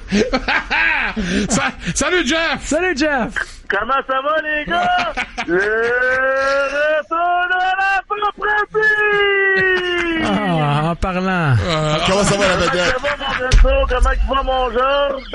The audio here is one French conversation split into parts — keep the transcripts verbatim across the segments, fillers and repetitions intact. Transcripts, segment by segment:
Sa- Salut, Jeff! Salut, Jeff! Comment ça va, les gars? Le retour de la propriété! Ah, en parlant. Euh, Comment ça va, la vedette? Comment ça va, mon Genso? Comment il va, mon Georges?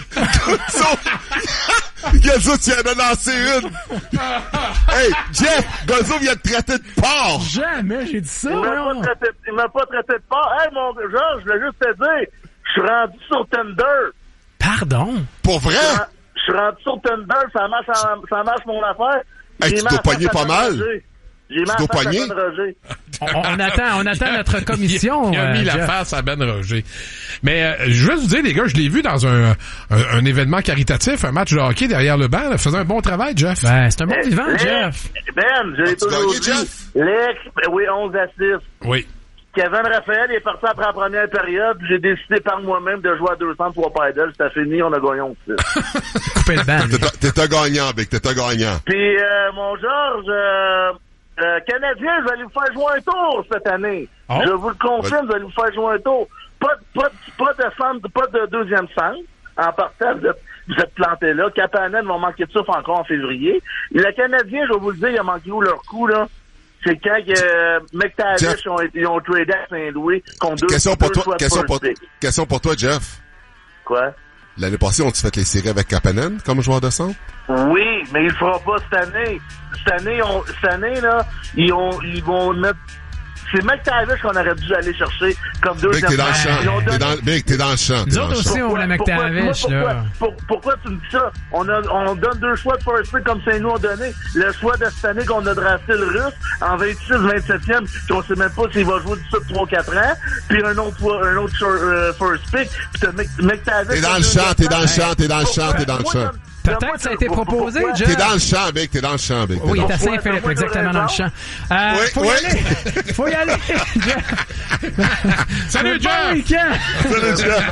Gonzo, tu viens de lancer une! Hey, Jeff! Gonzo vient de traiter de porc! Jamais j'ai dit ça, Il m'a non. pas traité, il m'a pas traité de porc. Hey, mon Georges, je voulais juste te dire, je suis rendu sur Tinder. Pardon? Pour vrai? Je suis rendu sur Tinder, ça marche, en- ça marche mon affaire. Hey, J'ai tu mis dois en face pogner à pas Ben mal. Roger. J'ai mis Tu en dois face à pogner? Ben Roger. On, on attend, on attend notre commission. Il a euh, mis la Jeff. face à Ben Roger. Mais euh, je veux vous dire, les gars, je l'ai vu dans un, un, un événement caritatif, un match de hockey derrière le banc. Là. Faisait un bon travail, Jeff. Ben, c'est un bon vivant, Les- Jeff. Ben, je l'ai As-tu toujours gagné, dit. Jeff? L'ex, oui, onze à six. Oui. Kevin Raphaël est parti après la première période, puis j'ai décidé par moi-même de jouer à deux cents, trois paddles. C'était fini, on a gagné onze six. Coupez le banc. T'es- T'es un gagnant, Big. T'es un gagnant. Puis, euh, mon Georges, euh, euh, Canadien, je vais aller vous faire jouer un tour cette année. Oh. Je vous le confirme, je vais aller vous faire jouer un tour. Pas, de- pas, de- pas de centre, pas de deuxième centre. En partant, vous êtes, vous êtes plantés là. Kapanen va manquer de souffle encore en février. Et le Canadien, je vais vous le dire, il a manqué où leur coup, là? C'est quand euh, McTavish Jeff. ont, été- ils ont tradé à Saint-Louis contre deux, Question pour deux toi, choix de question first pour, pick. question pour toi, Jeff. Quoi? L'année passée, ont-tu fait les séries avec Kapanen comme joueur de centre? Oui, mais il le fera pas cette année. Cette année, on, cette année là, ils, ont, ils vont mettre... C'est McTavish qu'on aurait dû aller chercher comme Big, deuxième t'es dans le Ils champ. ont T'es donné- dans, Big, t'es dans le champ. T'es Nous dans le autres champ. aussi, on la Pourquoi- McTavish, pourquoi, là. pour- pourquoi tu me dis ça? On, a, on donne deux choix de first pick comme Saint-Louis a donné. Le choix de cette année qu'on a drafté le russe en vingt-six vingt-septième, qu'on sait même pas s'il va jouer d'ici trois quatre ans. Puis un autre, fois- un autre short- euh, first pick. Puis t'as Mc- McTavish. T'es dans comme le champ, deuxième t'es dans le centre. champ, t'es dans le Pourquoi? champ, t'es dans le Moi, champ. donne- Peut-être donne-moi que ça a deux- été pour- proposé, pourquoi? Jeff. T'es dans le champ, Big. T'es dans le champ, Big. T'es Oui, il dans est le assez Pourquoi? infilible, Donne-moi exactement deux dans le raisons. champ. Euh, Oui, faut y oui. aller. Faut y aller, Jeff. Salut, Bon Jeff! week-end. Salut, Jeff.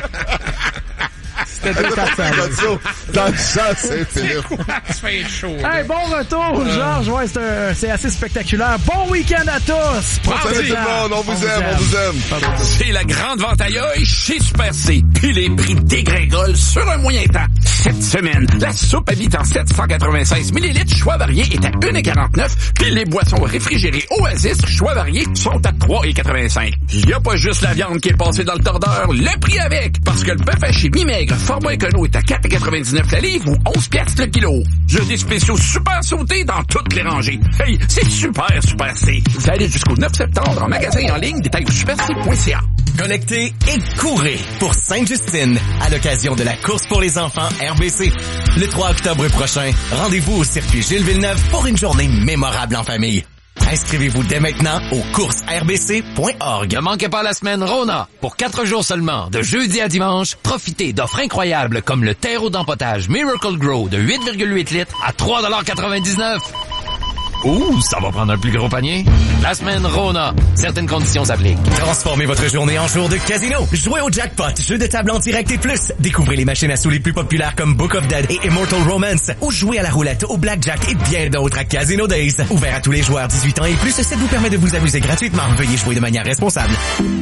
C'était deux parties. Gonzo, dans le champ, c'est Philippe. Ça fait chaud. Hey, bon retour, Georges. Ouais, c'est, un- c'est assez spectaculaire. Bon week-end à tous. Salut tout le monde, on vous aime, on vous aime. C'est la grande vente ailleurs chez Super C. Puis les prix dégringolent sur un moyen temps. Cette semaine, la soupe à vite en sept cent quatre-vingt-seize millilitres choix varié est à un virgule quarante-neuf. Puis les boissons réfrigérées Oasis choix varié sont à trois virgule quatre-vingt-cinq. Il y a pas juste la viande qui est passée dans le tordeur, le prix avec. Parce que le bœuf haché mi-maigre format écono est à quatre virgule quatre-vingt-dix-neuf la livre ou onze piastres le kilo. Il y a des spéciaux super sautés dans toutes les rangées. Hey, c'est super, Super C. Vous allez jusqu'au neuf septembre en magasin et en ligne, détail au super c point c a. Connectez et courez pour Sainte-Justine à l'occasion de la course pour les enfants R B C. Le trois octobre prochain, rendez-vous au circuit Gilles Villeneuve pour une journée mémorable en famille. Inscrivez-vous dès maintenant au courses r b c point org. Ne manquez pas la semaine Rona. Pour quatre jours seulement, de jeudi à dimanche, profitez d'offres incroyables comme le terreau d'empotage Miracle Grow de huit virgule huit litres à trois quatre-vingt-dix-neuf. Ouh, ça va prendre un plus gros panier. La semaine Rona. Certaines conditions s'appliquent. Transformez votre journée en jour de casino. Jouez au jackpot, jeu de table en direct et plus. Découvrez les machines à sous les plus populaires comme Book of Dead et Immortal Romance. Ou jouez à la roulette, au blackjack et bien d'autres à Casino Days. Ouvert à tous les joueurs dix-huit ans et plus, ça vous permet de vous amuser gratuitement. Veuillez jouer de manière responsable.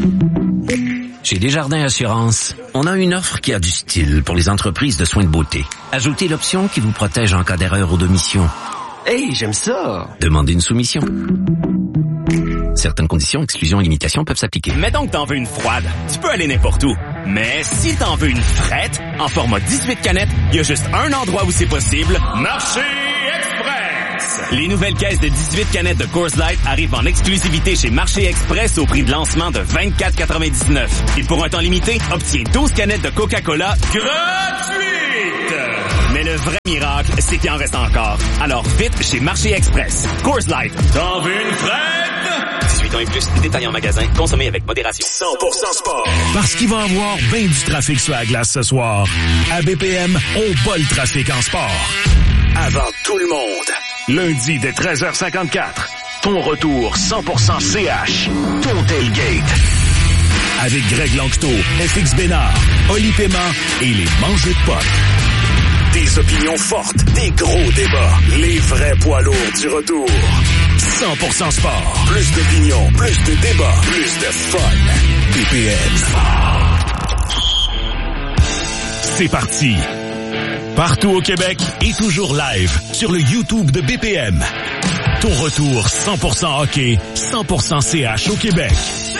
Chez Desjardins Assurance, on a une offre qui a du style pour les entreprises de soins de beauté. Ajoutez l'option qui vous protège en cas d'erreur ou d'omission. Hey, j'aime ça! Demandez une soumission. Certaines conditions, exclusions et limitations peuvent s'appliquer. Mettons que t'en veux une froide, tu peux aller n'importe où. Mais si t'en veux une frette, en format dix-huit canettes, il y a juste un endroit où c'est possible. Marché Express! Les nouvelles caisses de dix-huit canettes de Coors Light arrivent en exclusivité chez Marché Express au prix de lancement de vingt-quatre quatre-vingt-dix-neuf. Et pour un temps limité, obtiens douze canettes de Coca-Cola gratuites! Mais le vrai miracle, c'est qu'il en reste encore. Alors vite chez Marché Express. Coors Light. T'en veux une frette? dix-huit ans et plus, détails en magasin, consommez avec modération. cent pour cent sport. Parce qu'il va y avoir bien du trafic sur la glace ce soir. À B P M, on bat le trafic en sport. Avant tout le monde. Lundi dès treize heures cinquante-quatre. Ton retour cent pour cent C H. Ton tailgate. Avec Greg Langto, F X Bénard, Oli Paiement et les mangeux de potes. Des opinions fortes, des gros débats. Les vrais poids lourds du retour. cent pour cent sport. Plus d'opinions, plus de débats, plus de fun. B P M. c'est parti. Partout au Québec et toujours live sur le YouTube de B P M. Ton retour cent pour cent hockey, cent pour cent C H au Québec.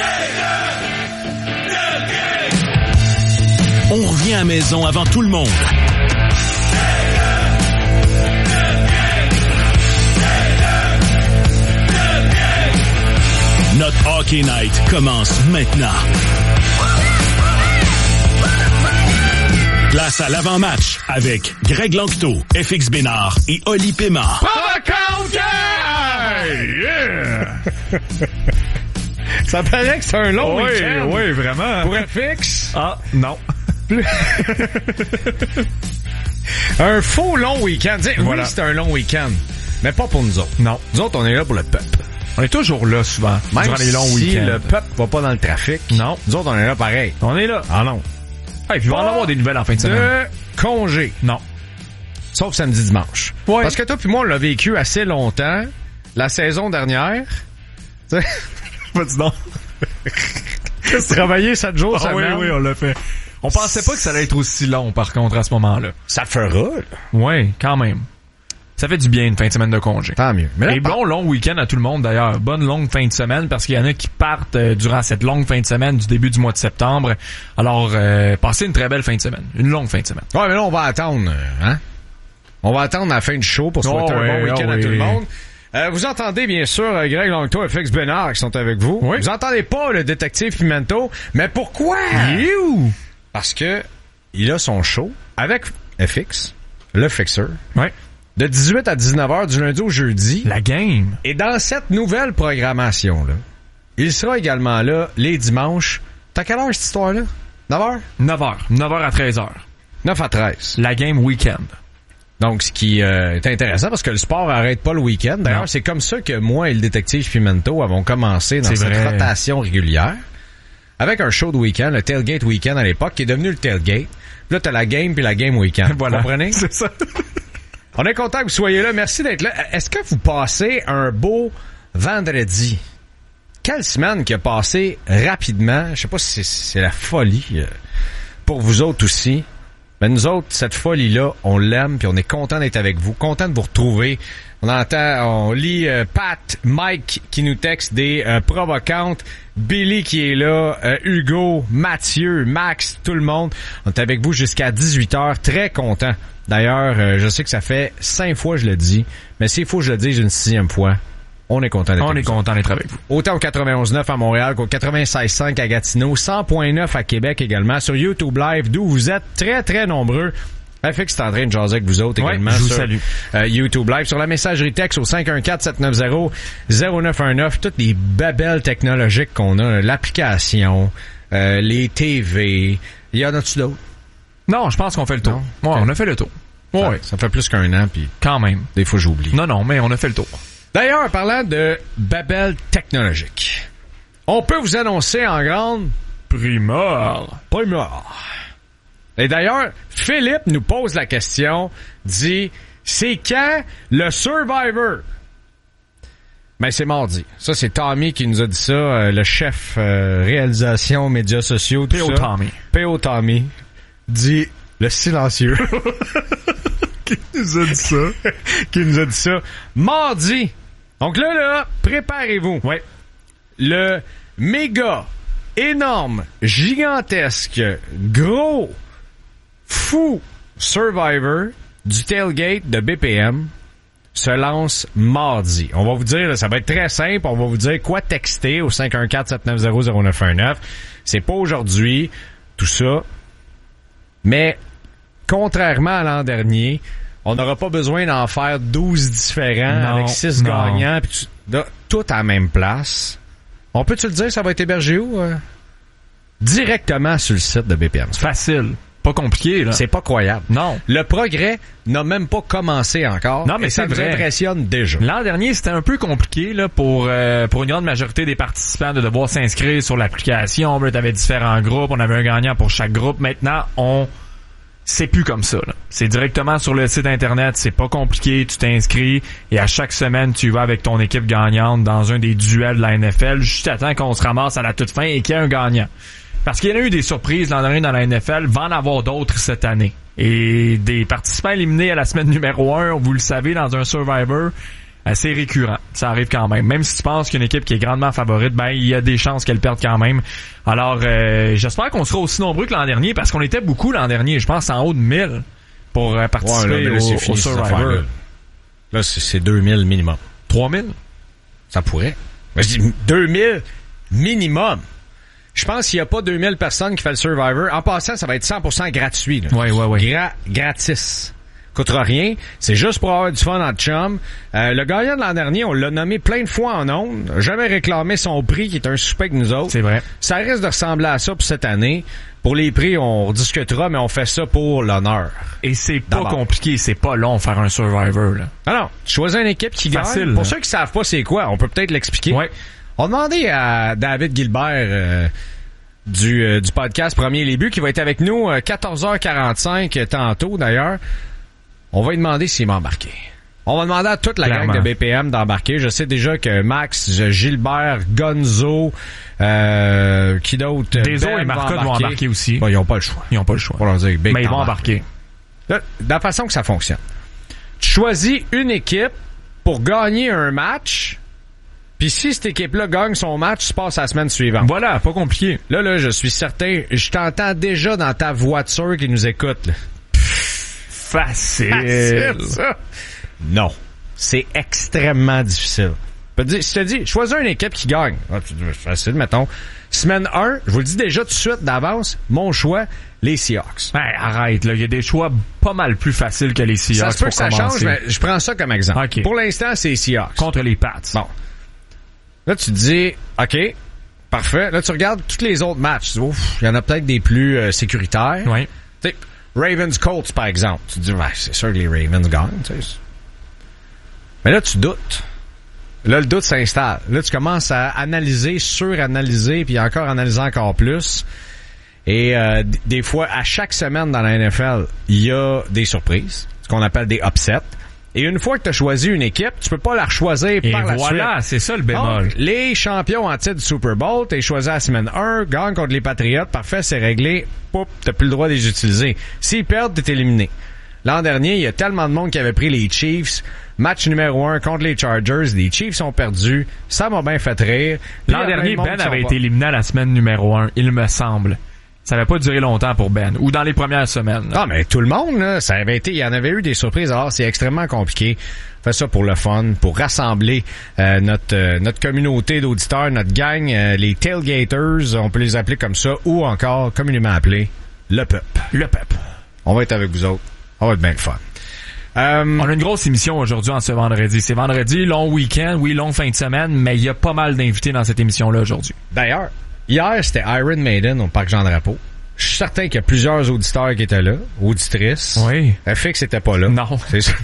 On revient à la maison avant tout le monde. Notre Hockey Night commence maintenant. Place à l'avant-match avec Greg Lanctot, F X Bénard et Oli Paiement. Yeah! Ça paraît que c'est un long oui, week-end. Oui, vraiment. Pour F X. Ah, non. Un faux long week-end. Voilà. Oui, c'est un long week-end, mais pas pour nous autres. Non. Nous autres, on est là pour le peuple. On est toujours là, souvent, même durant les longs si week-ends. le peuple va pas dans le trafic. Non. Nous autres, on est là pareil. On est là. Ah non. Ah, et puis, il va en avoir des nouvelles en fin de semaine. De congé. Non. Sauf samedi, dimanche. Ouais. Parce que toi puis moi, on l'a vécu assez longtemps. La saison dernière. Tu sais. Vas-y donc. Travailler sept jours ah, semaine. Oui, oui, on l'a fait. On pensait pas que ça allait être aussi long, par contre, à ce moment-là. Ça fera. Oui, quand même. Ça fait du bien une fin de semaine de congé. Tant mieux. Mais là, et bon long week-end à tout le monde d'ailleurs. Bonne longue fin de semaine parce qu'il y en a qui partent euh, durant cette longue fin de semaine du début du mois de septembre. Alors, euh, passez une très belle fin de semaine. Une longue fin de semaine. Ouais, mais là, on va attendre, hein? On va attendre la fin du show pour souhaiter oh, un ouais, bon week-end oh, à oui. tout le monde. Euh, vous entendez bien sûr euh, Greg Lanctot et F X Bénard qui sont avec vous. Oui. Vous entendez pas le détective Pimento. Mais pourquoi? Il est où? Parce que il a son show avec F X, le Fixer. Ouais. De dix-huit à dix-neuf heures du lundi au jeudi. La game. Et dans cette nouvelle programmation-là, il sera également là les dimanches. T'as quelle heure cette histoire-là? neuf heures? neuf heures. neuf heures à treize heures. neuf à treize. La game week-end. Donc, ce qui euh, est intéressant parce que le sport arrête pas le week-end. D'ailleurs, non. c'est comme ça que moi et le détective Pimento avons commencé dans c'est cette vrai. rotation régulière. Avec un show de week-end, le Tailgate Weekend à l'époque, qui est devenu le Tailgate. Là, t'as la game puis la game week-end. Voilà. Vous comprenez? C'est ça. On est content que vous soyez là. Merci d'être là. Est-ce que vous passez un beau vendredi? Quelle semaine qui a passé rapidement? Je sais pas si c'est, c'est la folie euh, pour vous autres aussi. Mais nous autres, cette folie-là, on l'aime puis on est content d'être avec vous. Content de vous retrouver. On entend, on lit euh, Pat, Mike qui nous texte des euh, provocantes, Billy qui est là, euh, Hugo, Mathieu, Max, tout le monde. On est avec vous jusqu'à dix-huit heures. Très content. D'ailleurs, euh, je sais que ça fait cinq fois que je le dis, mais s'il faut que je le dise une sixième fois, on est content d'être On avec est vous. content d'être avec vous. Autant au quatre-vingt-onze neuf à Montréal qu'au quatre-vingt-seize cinq à Gatineau, cent neuf à Québec également, sur YouTube Live, d'où vous êtes très, très nombreux. F X est en train de jaser avec vous autres ouais, également je vous sur salue. Euh, YouTube Live, sur la messagerie texte au cinq un quatre sept neuf zéro zéro neuf un neuf, toutes les babelles technologiques qu'on a, l'application, euh, les T V, il y en a-tu d'autres? Non, je pense qu'on fait le tour. Non? Ouais, Okay. on a fait le tour. Ça, Ouais. ça fait plus qu'un an, puis Quand même. des fois j'oublie. Non, non, mais on a fait le tour. D'ailleurs, parlant de babel technologique, on peut vous annoncer en grande primeur. Primeur. Et d'ailleurs, Philippe nous pose la question, dit, c'est quand le Survivor? Ben, c'est mardi. Ça, c'est Tommy qui nous a dit ça, euh, le chef euh, réalisation, médias sociaux, tout P O ça. Tommy. P O Tommy dit le silencieux. Qui nous a dit ça? qui nous a dit ça. Mardi. Donc là, là, préparez-vous. Ouais. Le méga, énorme, gigantesque, gros, fou Survivor du Tailgate de B P M se lance mardi. On va vous dire, là, ça va être très simple, on va vous dire quoi texter au cinq un quatre sept neuf zéro zéro neuf un neuf. C'est pas aujourd'hui, tout ça. Mais, contrairement à l'an dernier, on n'aura pas besoin d'en faire douze différents non, avec six non. gagnants, puis tu, là, tout à la même place. On peut-tu le dire, ça va être hébergé où? Euh? Directement sur le site de B P M. Facile. Pas compliqué, là. C'est pas croyable. Non. Le progrès n'a même pas commencé encore. Non, mais et ça c'est nous vrai. impressionne déjà. L'an dernier, c'était un peu compliqué là pour euh, pour une grande majorité des participants de devoir s'inscrire sur l'application. Tu avais différents groupes, on avait un gagnant pour chaque groupe. Maintenant, on c'est plus comme ça. Là. C'est directement sur le site internet, c'est pas compliqué, tu t'inscris et à chaque semaine, tu vas avec ton équipe gagnante dans un des duels de la N F L, juste à temps qu'on se ramasse à la toute fin et qu'il y ait un gagnant. Parce qu'il y en a eu des surprises l'an dernier dans la N F L, va en avoir d'autres cette année. Et des participants éliminés à la semaine numéro un, vous le savez, dans un Survivor, assez récurrent. Ça arrive quand même. Même si tu penses qu'une équipe qui est grandement favorite, ben il y a des chances qu'elle perde quand même. Alors, euh, j'espère qu'on sera aussi nombreux que l'an dernier, parce qu'on était beaucoup l'an dernier. Je pense en haut de mille pour euh, participer ouais, là, là, au, c'est fini, au Survivor. Là, là c'est, c'est deux mille minimum. trois mille? Ça pourrait. Mais je dis deux mille minimum. Je pense qu'il n'y a pas deux mille personnes qui font le Survivor. En passant, ça va être cent pour cent gratuit. Là. Ouais, ouais, ouais. Gra- gratis. Coûtera rien. C'est juste pour avoir du fun en chum. Euh, le gagnant de l'an dernier, on l'a nommé plein de fois en ondes. Jamais réclamé son prix, qui est un suspect que nous autres. C'est vrai. Ça risque de ressembler à ça pour cette année. Pour les prix, on discutera, mais on fait ça pour l'honneur. Et c'est pas D'abord. compliqué, c'est pas long faire un Survivor, là. Alors, tu choisis une équipe qui Facile, gagne. Pour là. ceux qui savent pas c'est quoi, on peut peut-être l'expliquer. Ouais. On a demandé à David Gilbert euh, du, euh, du podcast Premier Les Buts, qui va être avec nous euh, quatorze heures quarante-cinq euh, tantôt d'ailleurs. On va lui demander s'il m'a embarqué. On va demander à toute la Clairement. gang de B P M d'embarquer. Je sais déjà que Max, Gilbert, Gonzo, euh, qui d'autre? Deso Ben et va Marcotte vont embarquer aussi. Bon, ils n'ont pas le choix. Ils ont pas le choix. Pour leur dire, Big Mais ils vont t'embarques. embarquer. Là, de la façon que ça fonctionne. Tu choisis une équipe pour gagner un match, puis si cette équipe-là gagne son match, tu passes à la semaine suivante. Voilà, pas compliqué. Là, là, je suis certain, je t'entends déjà dans ta voiture qui nous écoute. Là. Facile. Facile, ça? Non. C'est extrêmement difficile. Je te dis, je te dis, choisis une équipe qui gagne. Ah, tu dis, facile, mettons. Semaine un, je vous le dis déjà tout de suite d'avance, mon choix, les Seahawks. Ben, arrête, là. Il y a des choix pas mal plus faciles que les Seahawks. Ça se peut pour que ça commencer. change, mais je prends ça comme exemple. Okay. Pour l'instant, c'est les Seahawks. Contre les Pats. Bon. Là, tu te dis, OK, parfait. Là, tu regardes tous les autres matchs. Tu dis, ouf, il y en a peut-être des plus euh, sécuritaires. Oui. Tu sais, Ravens-Colts, par exemple. Tu te dis, ouais, c'est sûr que les Ravens gagnent. Tu sais. Mais là, tu doutes. Là, le doute s'installe. Là, tu commences à analyser, suranalyser, puis encore analyser encore plus. Et euh, d- des fois, à chaque semaine dans la N F L, il y a des surprises, ce qu'on appelle des upsets. Et une fois que tu as choisi une équipe, tu peux pas la choisir Et par la suite. voilà, c'est ça le bémol. Donc, les champions en titre du Super Bowl, t'es choisi à la semaine un, gagne contre les Patriots, parfait, c'est réglé, poup, t'as plus le droit de les utiliser. S'ils perdent, t'es éliminé. L'an dernier, il y a tellement de monde qui avait pris les Chiefs. Match numéro un contre les Chargers. Les Chiefs ont perdu. Ça m'a bien fait rire. Puis, L'an il y a plein dernier, de monde Ben qui sont avait pas- été éliminé à la semaine numéro un, il me semble. Ça n'avait pas duré longtemps pour Ben. Ou dans les premières semaines. Ah, mais tout le monde, là, ça avait été, il y en avait eu des surprises. Alors, c'est extrêmement compliqué. Fait ça pour le fun, pour rassembler euh, notre euh, notre communauté d'auditeurs, notre gang, euh, les tailgaters, on peut les appeler comme ça, ou encore communément appelé le peuple. Le peuple. On va être avec vous autres. On va être bien le fun. Euh, On a une grosse émission aujourd'hui en ce vendredi. C'est vendredi, long week-end, oui, long fin de semaine, mais il y a pas mal d'invités dans cette émission-là aujourd'hui. D'ailleurs, hier, c'était Iron Maiden au Parc Jean-Drapeau. Je suis certain qu'il y a plusieurs auditeurs qui étaient là, auditrices. Oui. F X n'était pas là. Non. C'est ça.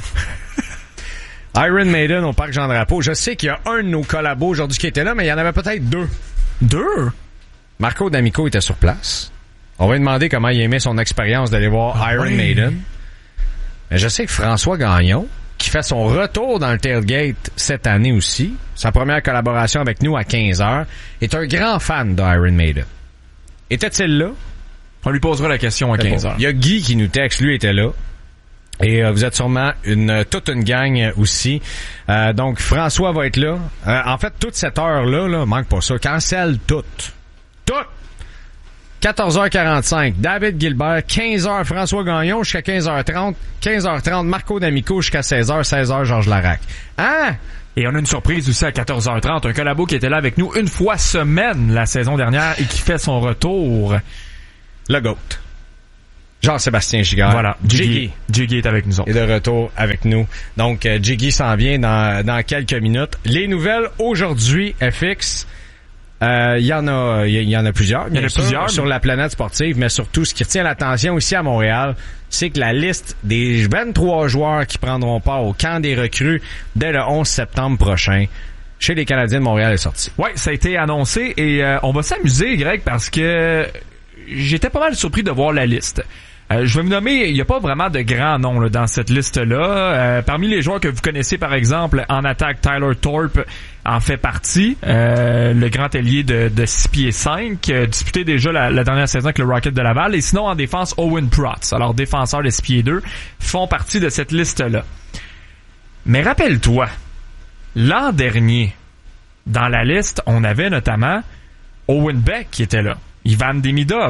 Iron Maiden au Parc Jean-Drapeau. Je sais qu'il y a un de nos collabos aujourd'hui qui était là, mais il y en avait peut-être deux. Deux? Marco D'Amico était sur place. On va lui demander comment il aimait son expérience d'aller voir Ah, Iron oui. Maiden. Mais je sais que François Gagnon, qui fait son retour dans le tailgate cette année aussi, sa première collaboration avec nous à quinze heures, est un grand fan d'Iron Maiden. Était-il là? On lui posera la question à quinze heures. Il y a Guy qui nous texte, lui était là. Et euh, vous êtes sûrement une toute une gang euh, aussi. Euh, donc François va être là. Euh, en fait, toute cette heure-là, là, manque pas ça. Cancelle toute. Toute! quatorze heures quarante-cinq, David Gilbert, quinze heures François Gagnon jusqu'à quinze heures trente, quinze heures trente Marco D'Amico jusqu'à seize heures, seize heures Georges Larac. Hein? Et on a une surprise aussi à quatorze heures trente, un collabo qui était là avec nous une fois semaine la saison dernière et qui fait son retour. Le GOAT. Jean-Sébastien Giguère. Voilà, Jiggy. Jiggy. Jiggy est avec nous autres. est de retour avec nous. Donc, euh, Jiggy s'en vient dans, dans quelques minutes. Les nouvelles aujourd'hui, F X, il euh, y en a, il y, y en a plusieurs. Il y en a sûr, plusieurs. sur la planète sportive, mais surtout, ce qui retient l'attention ici à Montréal, c'est que la liste des vingt-trois joueurs qui prendront part au camp des recrues dès le onze septembre prochain chez les Canadiens de Montréal est sortie. Ouais, ça a été annoncé et euh, on va s'amuser, Greg, parce que j'étais pas mal surpris de voir la liste. Euh, je vais vous nommer, il n'y a pas vraiment de grands noms là, dans cette liste-là. Euh, parmi les joueurs que vous connaissez, par exemple, en attaque, Tyler Thorpe en fait partie. Euh, le grand ailier de, de six pieds cinq, euh, disputé déjà la, la dernière saison avec le Rocket de Laval. Et sinon, en défense, Owen Protz, alors défenseur de six pieds deux, font partie de cette liste-là. Mais rappelle-toi, l'an dernier, dans la liste, on avait notamment Owen Beck qui était là, Ivan Demidov,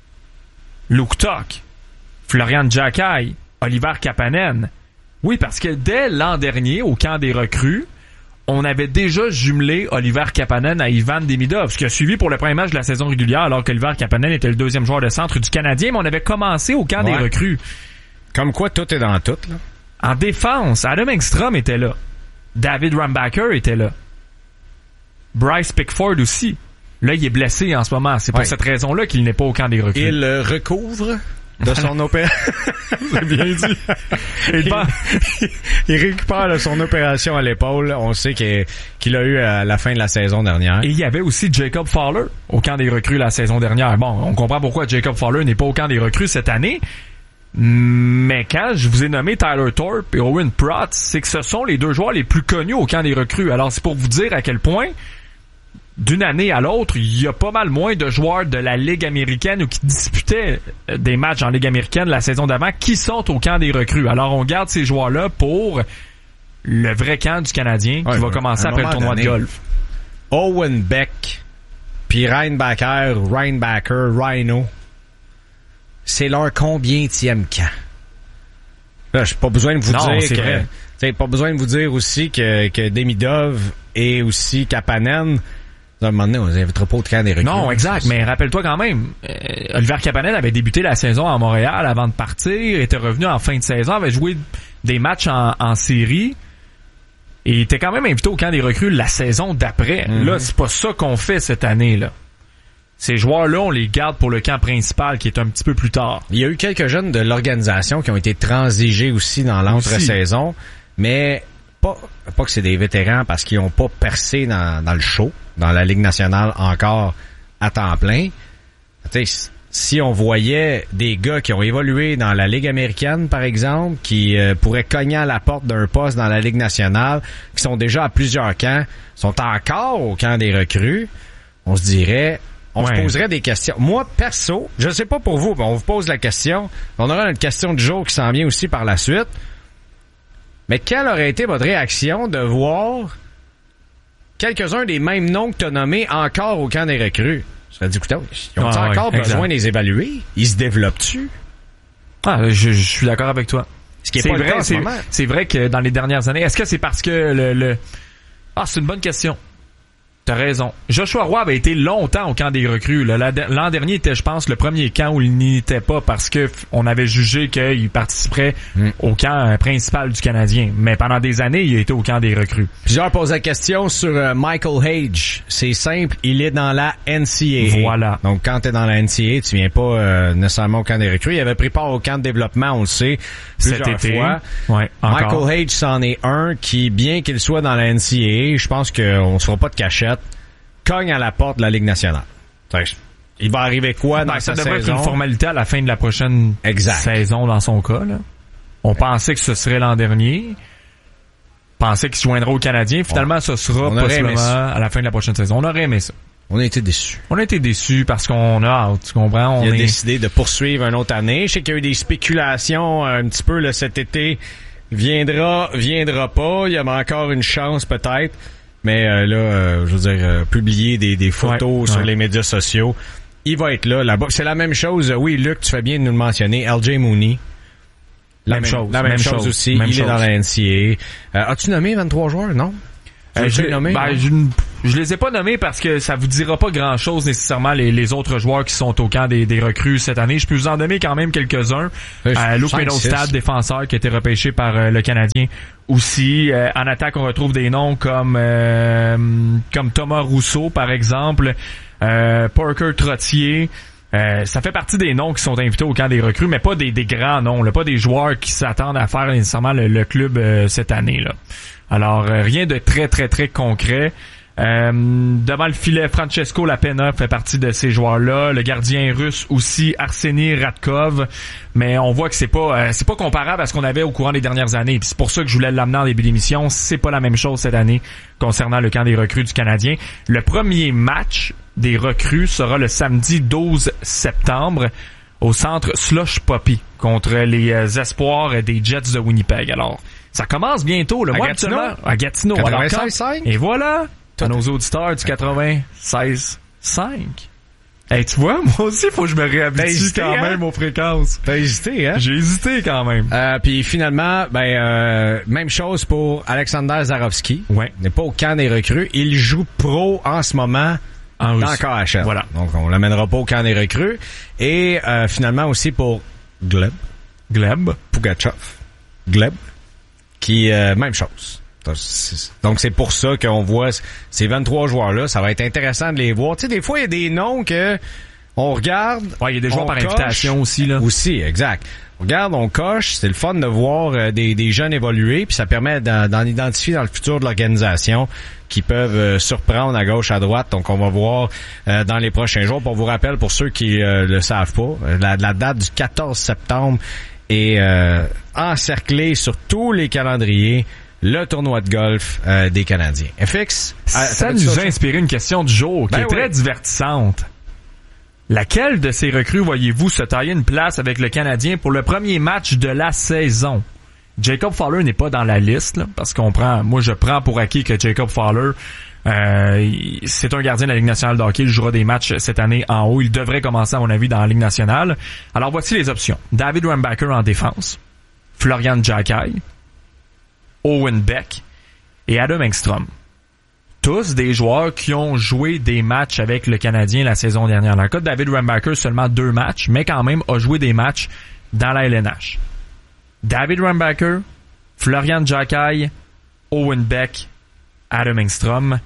Luke Tuck, Florian Xhekaj, Oliver Kapanen. Oui, parce que dès l'an dernier, au camp des recrues, on avait déjà jumelé Oliver Kapanen à Ivan Demidov, ce qui a suivi pour le premier match de la saison régulière, alors qu'Oliver Kapanen était le deuxième joueur de centre du Canadien, mais on avait commencé au camp ouais. des recrues. Comme quoi, tout est dans tout, là. En défense, Adam Engstrom était là. David Rambacher était là. Bryce Pickford aussi. Là, il est blessé en ce moment. C'est pour ouais. cette raison-là qu'il n'est pas au camp des recrues. Il euh, recouvre de son opération. C'est bien dit. il, il récupère de son opération à l'épaule. On sait qu'il, qu'il a eu à la fin de la saison dernière. Et il y avait aussi Jacob Fowler au camp des recrues la saison dernière. Bon, on comprend pourquoi Jacob Fowler n'est pas au camp des recrues cette année. Mais quand je vous ai nommé Tyler Thorpe et Owen Protz, c'est que ce sont les deux joueurs les plus connus au camp des recrues. Alors c'est pour vous dire à quel point d'une année à l'autre, il y a pas mal moins de joueurs de la Ligue américaine ou qui disputaient des matchs en Ligue américaine la saison d'avant qui sont au camp des recrues. Alors, on garde ces joueurs-là pour le vrai camp du Canadien qui ouais, va commencer après le tournoi donné, de golf. Owen Beck, puis Reinbacher, Reinbacher, Rhino, c'est leur combienième camp? Là, j'ai pas besoin de vous non, dire c'est que... vrai. T'sais, pas besoin de vous dire aussi que, que Demidov et aussi Kapanen... À un moment donné, on les invitera pas au camp des recrues. Non, exact. Mais rappelle-toi quand même, euh, Oliver Kapanen avait débuté la saison à Montréal avant de partir, était revenu en fin de saison, avait joué des matchs en, en série et était quand même invité au camp des recrues la saison d'après. Mm-hmm. Là, c'est pas ça qu'on fait cette année, là. Ces joueurs-là, on les garde pour le camp principal qui est un petit peu plus tard. Il y a eu quelques jeunes de l'organisation qui ont été transigés aussi dans l'entre-saison, mais pas, pas que c'est des vétérans parce qu'ils ont pas percé dans, dans le show, dans la Ligue nationale encore à temps plein. T'sais, si on voyait des gars qui ont évolué dans la Ligue américaine, par exemple, qui euh, pourraient cogner à la porte d'un poste dans la Ligue nationale, qui sont déjà à plusieurs camps, sont encore au camp des recrues, on se dirait... On ouais. se poserait des questions. Moi, perso, je sais pas pour vous, mais on vous pose la question. On aura une question de jour qui s'en vient aussi par la suite. Mais quelle aurait été votre réaction de voir quelques-uns des mêmes noms que tu as nommés encore au camp des recrues? Je serais dit, écoutez, ils ont ah, encore ouais, besoin exact. de les évaluer? Ils se développent-tu? Ah, je, je suis d'accord avec toi. Ce qui est c'est pas vrai, le cas en ce c'est, moment. c'est vrai que dans les dernières années, est-ce que c'est parce que le... le... Ah, c'est une bonne question. T'as raison. Joshua Roy avait été longtemps au camp des recrues. Là. L'an dernier était, je pense, le premier camp où il n'y était pas parce que on avait jugé qu'il participerait mm. au camp principal du Canadien. Mais pendant des années, il a été au camp des recrues. Plusieurs posent la question sur euh, Michael Hage. C'est simple, il est dans la N C A A. Voilà. Donc, quand t'es dans la N C A A, tu viens pas euh, nécessairement au camp des recrues. Il avait pris part au camp de développement, on le sait, plusieurs Cet été. fois. Ouais, encore. Michael Hage, c'en est un qui, bien qu'il soit dans la N C A A, je pense qu'on se fera pas de cachette, cogne à la porte de la Ligue nationale. Il va arriver quoi dans ben, sa saison? Ça devrait saison? être une formalité à la fin de la prochaine exact. saison dans son cas. Là. On exact. pensait que ce serait l'an dernier. Pensait qu'il se joindrait au Canadien. Finalement, on, ce sera possiblement à la fin de la prochaine saison. On aurait aimé ça. On a été déçus. On a été déçus parce qu'on a hâte, tu comprends? On Il a est... décidé de poursuivre une autre année. Je sais qu'il y a eu des spéculations un petit peu là, cet été. Viendra, viendra pas. Il y a encore une chance peut-être. Mais euh, là, euh, je veux dire, euh, publier des, des photos ouais, sur ouais. les médias sociaux, il va être là, là-bas. C'est la même chose. Oui, Luc, tu fais bien de nous le mentionner. L J Mooney. La même, même chose. La même, même chose, chose aussi. Même il chose. est dans la N C A A. Euh, as-tu nommé vingt-trois joueurs? Non? Euh, je, nommé, ben, je, je les ai pas nommés parce que ça vous dira pas grand-chose nécessairement les, les autres joueurs qui sont au camp des, des recrues cette année. Je peux vous en nommer quand même quelques-uns. Euh, Luke Menostad, défenseur qui a été repêché par euh, le Canadien aussi. Euh, en attaque, on retrouve des noms comme euh, comme Thomas Rousseau, par exemple, euh, Parker Trottier. Euh, ça fait partie des noms qui sont invités au camp des recrues, mais pas des, des grands noms, là, pas des joueurs qui s'attendent à faire nécessairement le, le club euh, cette année. Là. Alors, euh, rien de très, très, très concret. Euh, devant le filet, Francesco Lapena fait partie de ces joueurs-là. Le gardien russe aussi, Arseny Radkov. Mais on voit que c'est pas euh, c'est pas comparable à ce qu'on avait au courant des dernières années. Puis c'est pour ça que je voulais l'amener en début d'émission. C'est pas la même chose cette année concernant le camp des recrues du Canadien. Le premier match des recrues sera le samedi douze septembre au centre Slush Poppy contre les euh, espoirs des Jets de Winnipeg. Alors, ça commence bientôt. Le à mois Gatineau. À Gatineau. quatre-vingt-seize cinq Et voilà. À nos auditeurs du quatre-vingt-seize cinq. Hey, tu vois, moi aussi, faut que je me réhabitue quand hein? même aux fréquences. T'as hésité, hein? J'ai hésité quand même. Euh, puis finalement, ben euh, même chose pour Alexander Zarovski. Ouais. Il n'est pas au camp des recrues. Il joue pro en ce moment en dans K H L. Voilà. Donc, on l'amènera pas au camp des recrues. Et euh, finalement aussi pour Gleb. Gleb. Pugachev. Gleb. Qui, euh, même chose. Donc, c'est pour ça qu'on voit ces vingt-trois joueurs-là. Ça va être intéressant de les voir. Tu sais, des fois, il y a des noms que on regarde. Ouais, il y a des joueurs par coche, invitation aussi, là. Aussi, exact. On regarde, on coche. C'est le fun de voir euh, des, des jeunes évoluer. Puis ça permet d'en, d'en identifier dans le futur de l'organisation qui peuvent euh, surprendre à gauche, à droite. Donc, on va voir euh, dans les prochains jours. Pour vous rappelle, pour ceux qui euh, le savent pas, la, la date du quatorze septembre est euh, encerclée sur tous les calendriers. Le tournoi de golf euh, des Canadiens. F X, ça, ça nous a inspiré une question du jour qui ben est oui. très divertissante. Laquelle de ces recrues voyez-vous se tailler une place avec le Canadien pour le premier match de la saison? Jacob Fowler n'est pas dans la liste, là, parce qu'on prend, moi je prends pour acquis que Jacob Fowler, euh, c'est un gardien de la Ligue nationale de hockey, il jouera des matchs cette année en haut, il devrait commencer à mon avis dans la Ligue nationale. Alors voici les options. David Rambacker en défense, Florian Jackay, Owen Beck et Adam Engstrom. Tous des joueurs qui ont joué des matchs avec le Canadien la saison dernière. Dans le cas de David Rambacker, seulement deux matchs, mais quand même a joué des matchs dans la L N H. David Rambacker, Florian Jackay, Owen Beck, Adam Engstrom.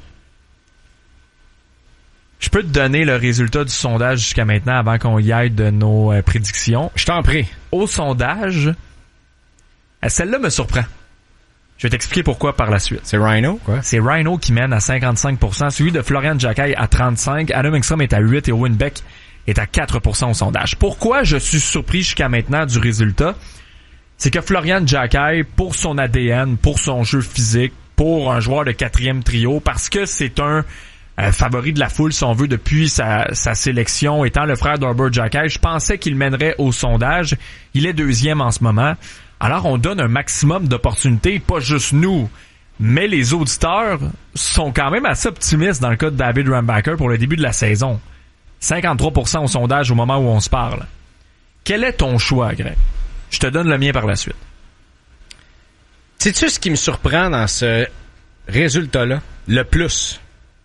Je peux te donner le résultat du sondage jusqu'à maintenant avant qu'on y aille de nos euh, prédictions. Je t'en prie. Au sondage, celle-là me surprend. Je vais t'expliquer pourquoi par la suite. C'est Rhino, quoi? C'est Rhino qui mène à cinquante-cinq pour cent, suivi de Florian Jackay à trente-cinq, Adam Engstrom est à huit et Owen Beck est à quatre pour cent au sondage. Pourquoi je suis surpris jusqu'à maintenant du résultat? C'est que Florian Jackay, pour son A D N, pour son jeu physique, pour un joueur de quatrième trio, parce que c'est un euh, favori de la foule, si on veut, depuis sa, sa sélection, étant le frère d'Arbor Jackay, je pensais qu'il mènerait au sondage. Il est deuxième en ce moment. Alors, on donne un maximum d'opportunités, pas juste nous, mais les auditeurs sont quand même assez optimistes dans le cas de David Rambacker pour le début de la saison. cinquante-trois pour cent au sondage au moment où on se parle. Quel est ton choix, Greg? Je te donne le mien par la suite. Sais-tu ce qui me surprend dans ce résultat-là? Le plus.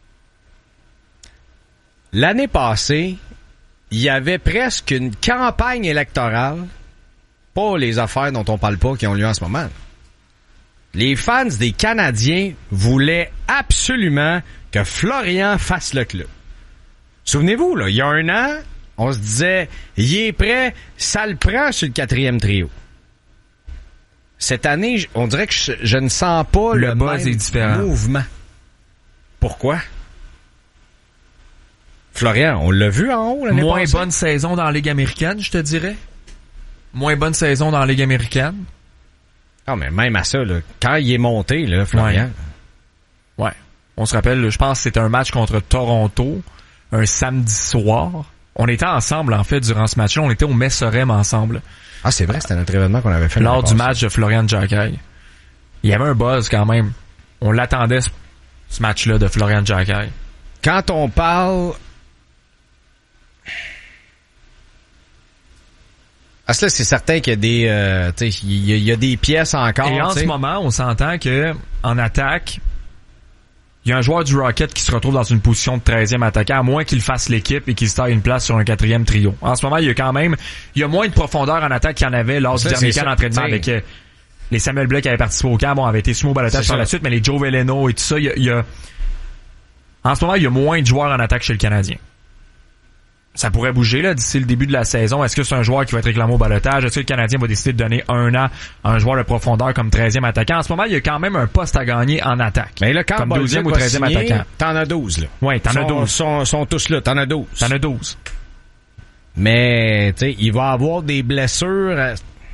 L'année passée, il y avait presque une campagne électorale. Pas les affaires dont on parle pas qui ont lieu en ce moment. Les fans des Canadiens voulaient absolument que Florian fasse le club. Souvenez-vous, là, il y a un an, on se disait, il est prêt, ça le prend sur le quatrième trio. Cette année, on dirait que je, je ne sens pas le, le buzz est différent. Mouvement. Pourquoi? Florian, on l'a vu en haut l'année Moins passée. bonne saison dans la Ligue américaine, je te dirais. Moins bonne saison dans la Ligue américaine. Ah, mais même à ça, là, quand il est monté, là, Florian. Ouais. ouais. On se rappelle, je pense que c'était un match contre Toronto, un samedi soir. On était ensemble, en fait, durant ce match-là. On était au Messorem ensemble. Ah, c'est vrai, c'était notre événement qu'on avait fait. Lors du match de Florian Jackay. Il y avait un buzz quand même. On l'attendait, ce, ce match-là de Florian Jackay. Quand on parle... Ah, cela, c'est certain qu'il y a des, euh, tu sais, il y, a, il y a des pièces encore. Et en t'sais. ce moment, on s'entend que en attaque, il y a un joueur du Rocket qui se retrouve dans une position de treizième attaquant, à moins qu'il fasse l'équipe et qu'il se taille une place sur un quatrième trio. En ce moment, il y a quand même, il y a moins de profondeur en attaque qu'il y en avait lors ça, du dernier camp d'entraînement avec euh, les Samuel Blais qui avaient participé au camp, bon, avaient été soumis au balotage par la suite, mais les Joe Veleno et tout ça, il y a, il y a, en ce moment, il y a moins de joueurs en attaque chez le Canadien. ça pourrait bouger là d'ici le début de la saison. Est-ce que c'est un joueur qui va être réclamé au balotage? Est-ce que le Canadien va décider de donner un an à un joueur de profondeur comme treizième attaquant? En ce moment, il y a quand même un poste à gagner en attaque. Mais là, quand comme Bolduc douzième ou va treizième signer, attaquant. T'en as douze, là. Oui, t'en sont, as douze. Sont, sont tous là, t'en as douze. T'en as douze. Mais, tu sais, il va avoir des blessures.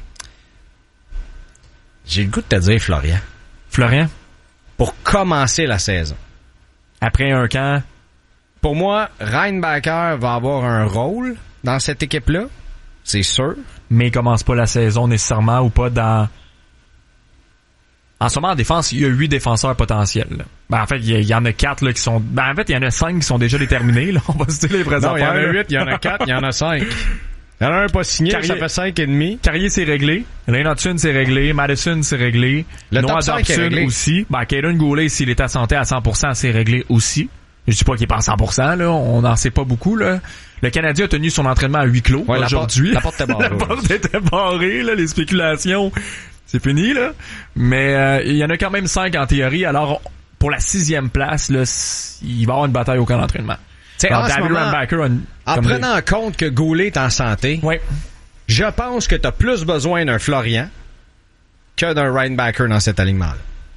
J'ai le goût de te dire, Florian. Florian? Pour commencer la saison. Après un camp? Pour moi, Reinbacher va avoir un rôle dans cette équipe-là. C'est sûr. Mais il commence pas la saison nécessairement ou pas dans... En ce moment, en défense, il y a huit défenseurs potentiels. Là. Ben, en fait, il y, y en a quatre là, qui sont... Ben, en fait, il y en a cinq qui sont déjà déterminés. Là. On va se dire les vraies non, affaires. Il y en a huit, il y en a quatre, il y en a cinq. Il y en a un pas signé, Carrier, ça fait cinq et demi. Carrier, c'est réglé. Reynolds, c'est réglé. Madison, c'est réglé. Le Noah top cinq est Dobson réglé. aussi. Ben, Caden Goulet, s'il est à santé à cent pour cent, c'est réglé aussi. Je dis pas qu'il est pas à cent pour cent, là. On n'en sait pas beaucoup, là. Le Canadien a tenu son entraînement à huis clos, ouais, aujourd'hui. La porte, la porte était barrée. La porte était barrée, là. Les spéculations, c'est fini, là. Mais, euh, il y en a quand même cinq en théorie. Alors, pour la sixième place, là, il va y avoir une bataille au camp d'entraînement. Alors, en David moment, Reinbacher a, en prenant en compte que Goulet est en santé, ouais. Je pense que t'as plus besoin d'un Florian que d'un Reinbacher dans cet alignement-là.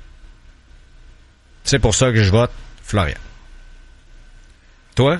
C'est pour ça que je vote Florian. Toi?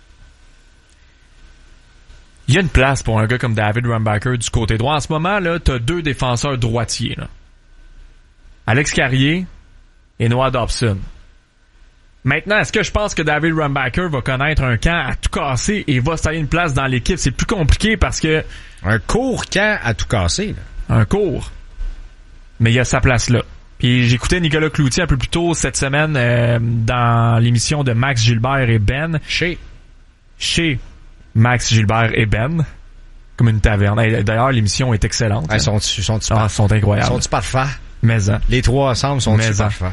Il y a une place pour un gars comme David Reinbacher du côté droit. En ce moment, là, t'as deux défenseurs droitiers, là. Alex Carrier et Noah Dobson. Maintenant, est-ce que je pense que David Reinbacher va connaître un camp à tout casser et va se tailler une place dans l'équipe? C'est plus compliqué parce que... Un court camp à tout casser, là. Un court. Mais il y a sa place là. Puis j'écoutais Nicolas Cloutier un peu plus tôt cette semaine euh, dans l'émission de Max Gilbert et Ben. Chez. Chez Max Gilbert et Ben. Comme une taverne. D'ailleurs, l'émission est excellente. Ils sont, sont, sont, ah, sont incroyables. Sont-ils parfaits? Mais hein. Les trois ensemble sont-ils parfaits?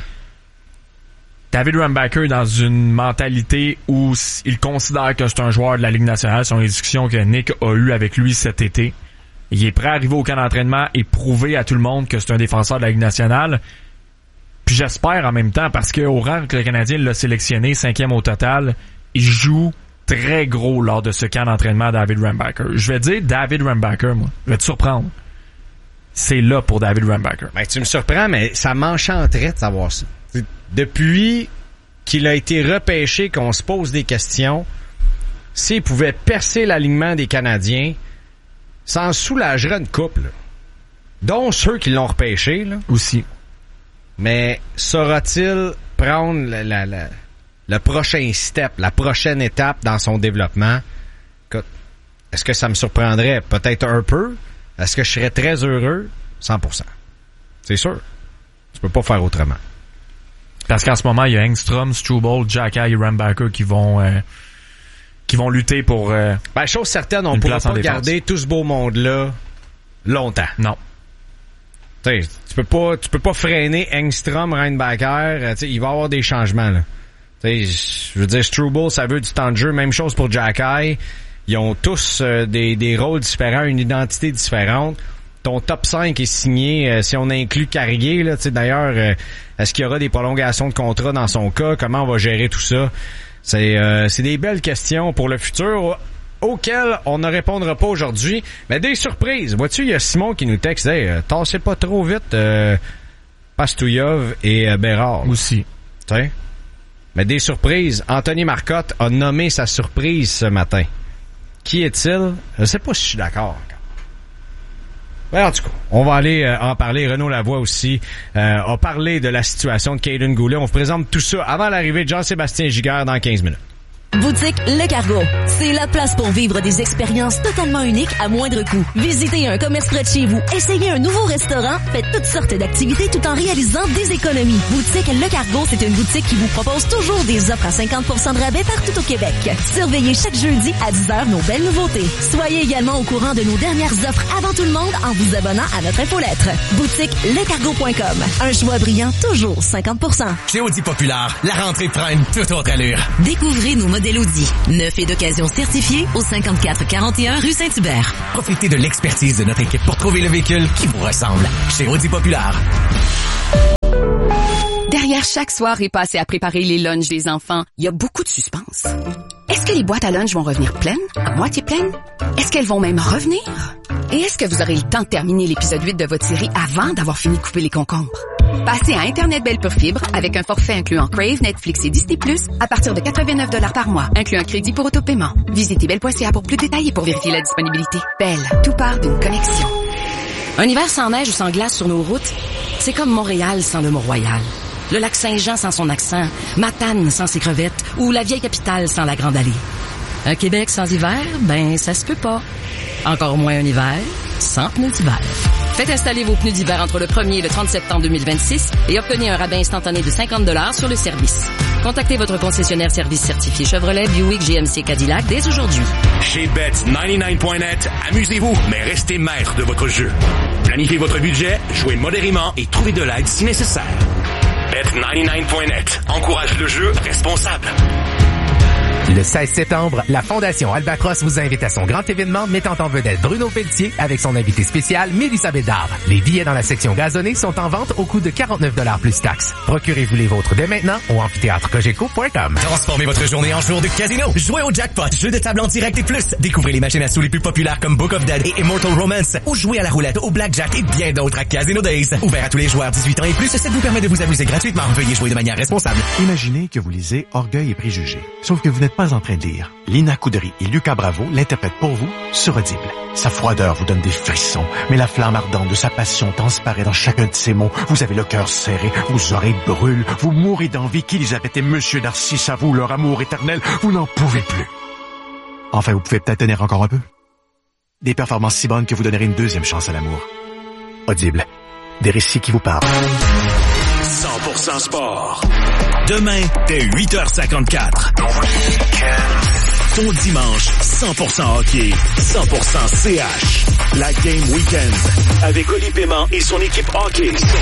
David Reinbacher dans une mentalité où il considère que c'est un joueur de la Ligue nationale. Ce sont les discussions que Nick a eues avec lui cet été. Il est prêt à arriver au camp d'entraînement et prouver à tout le monde que c'est un défenseur de la Ligue nationale. Puis j'espère en même temps, parce qu'au rang que le Canadien l'a sélectionné, cinquième au total, il joue très gros lors de ce camp d'entraînement à David Reinbacher. Je vais dire David Reinbacher, moi. Je vais te surprendre. C'est là pour David Reinbacher. Ben, tu me surprends, mais ça m'enchanterait de savoir ça. Depuis qu'il a été repêché, qu'on se pose des questions, s'il pouvait percer l'alignement des Canadiens, ça en soulagerait une couple. Là. Dont ceux qui l'ont repêché. Là. Aussi. Mais saura-t-il prendre la, la, la, le prochain step, la prochaine étape dans son développement? Écoute, est-ce que ça me surprendrait? Peut-être un peu. Est-ce que je serais très heureux? cent pour cent. C'est sûr. Tu peux pas faire autrement. Parce qu'en ce moment, il y a Engstrom, Struble, Xhekaj et Reinbacher qui vont euh, qui vont lutter pour euh, ben, chose certaine, on ne pourra pas garder tout ce beau monde-là longtemps. Non. T'sais, tu peux pas tu peux pas freiner Engstrom, Reinbacher. Il va y avoir des changements. Là. T'sais, je veux dire, Struble, ça veut du temps de jeu. Même chose pour Xhekaj. Ils ont tous euh, des, des rôles différents, une identité différente. Ton top cinq est signé, euh, si on inclut Carrier, là, tu sais, d'ailleurs, euh, est-ce qu'il y aura des prolongations de contrat dans son cas? Comment on va gérer tout ça? C'est, euh, c'est des belles questions pour le futur auxquelles on ne répondra pas aujourd'hui. Mais des surprises. Vois-tu, il y a Simon qui nous texte, hey, euh, tassez pas trop vite, euh, Pastouillov et euh, Bérard. Aussi. Tu sais? Mais des surprises. Anthony Marcotte a nommé sa surprise ce matin. Qui est-il? Je sais pas si je suis d'accord. Ouais, en tout cas, on va aller euh, en parler. Renaud Lavoie aussi euh, a parlé de la situation de Caden Goulet. On vous présente tout ça avant l'arrivée de Jean-Sébastien Giguère dans quinze minutes. Boutique Le Cargo. C'est la place pour vivre des expériences totalement uniques à moindre coût. Visitez un commerce près de chez vous, essayez un nouveau restaurant, faites toutes sortes d'activités tout en réalisant des économies. Boutique Le Cargo, c'est une boutique qui vous propose toujours des offres à cinquante pour cent de rabais partout au Québec. Surveillez chaque jeudi à dix heures nos belles nouveautés. Soyez également au courant de nos dernières offres avant tout le monde en vous abonnant à notre infolettre. Boutique le cargo point com. Un choix brillant, toujours cinquante pour cent. Chez Audi Populaire, la rentrée prend une toute autre allure. Découvrez nos modèles Audi, neuf et d'occasion certifiés au cinquante-quatre quarante et un rue Saint-Hubert. Profitez de l'expertise de notre équipe pour trouver le véhicule qui vous ressemble. Chez Audi Populaire. Derrière chaque soir est passé à préparer les lunchs des enfants, il y a beaucoup de suspense. Est-ce que les boîtes à lunch vont revenir pleines? À moitié pleines? Est-ce qu'elles vont même revenir? Et est-ce que vous aurez le temps de terminer l'épisode huit de votre série avant d'avoir fini de couper les concombres? Passez à Internet Belle Pure Fibre avec un forfait incluant Crave, Netflix et Disney plus, à partir de quatre-vingt-neuf dollars par mois, inclut un crédit pour autopaiement. Visitez belle point c a pour plus de détails et pour vérifier la disponibilité. Belle, tout part d'une connexion. Un hiver sans neige ou sans glace sur nos routes, c'est comme Montréal sans le Mont-Royal. Le lac Saint-Jean sans son accent, Matane sans ses crevettes ou la vieille capitale sans la Grande Allée. Un Québec sans hiver, ben ça se peut pas. Encore moins un hiver sans pneus d'hiver. Faites installer vos pneus d'hiver entre le premier et le trente septembre deux mille vingt-six et obtenez un rabais instantané de cinquante dollars sur le service. Contactez votre concessionnaire service certifié Chevrolet, Buick, G M C, Cadillac dès aujourd'hui. Chez Bet quatre-vingt-neuf point net, amusez-vous, mais restez maître de votre jeu. Planifiez votre budget, jouez modérément et trouvez de l'aide si nécessaire. Bet quatre-vingt-neuf point net encourage le jeu responsable. Le seize septembre, la Fondation Albatros vous invite à son grand événement mettant en vedette Bruno Pelletier avec son invité spécial Mélissa Bédard. Les billets dans la section gazonnée sont en vente au coût de quarante-neuf dollars plus taxes. Procurez-vous les vôtres dès maintenant au amphithéâtre cogeco point com. Transformez votre journée en jour de casino. Jouez au jackpot, jeu de table en direct et plus. Découvrez les machines à sous les plus populaires comme Book of Dead et Immortal Romance. Ou jouez à la roulette, au blackjack et bien d'autres à Casino Days. Ouvert à tous les joueurs dix-huit ans et plus, ça vous permet de vous amuser gratuitement. Veuillez jouer de manière responsable. Imaginez que vous lisez Orgueil et préjugés. Sauf que vous n'êtes pas en train de lire. Lina Coudry et Lucas Bravo l'interprètent pour vous sur Audible. Sa froideur vous donne des frissons, mais la flamme ardente de sa passion transparaît dans chacun de ses mots. Vous avez le cœur serré, vos oreilles brûlent, vous mourrez d'envie qu'Élisabeth et Monsieur Narcisse avouent leur amour éternel. Vous n'en pouvez plus. Enfin, vous pouvez peut-être tenir encore un peu. Des performances si bonnes que vous donnerez une deuxième chance à l'amour. Audible. Des récits qui vous parlent. cent pour cent sport. Demain, dès huit heures cinquante-quatre. Ton dimanche, cent pour cent hockey, cent pour cent C H. La Game Weekend. Avec Oli Paiement et son équipe hockey.